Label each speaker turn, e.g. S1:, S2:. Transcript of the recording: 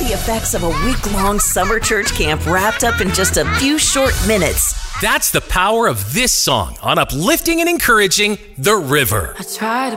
S1: the effects of a week-long summer church camp wrapped up in just a few short minutes.
S2: That's the power of this song on uplifting and encouraging The River.
S3: I tried